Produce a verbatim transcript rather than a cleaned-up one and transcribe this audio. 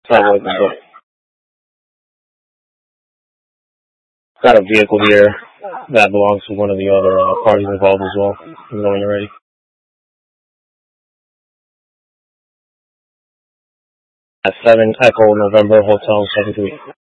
Probably not. Got a vehicle here that belongs to one of the other uh, parties involved as well. You know when you're ready. At seven Echo November Hotel seven three.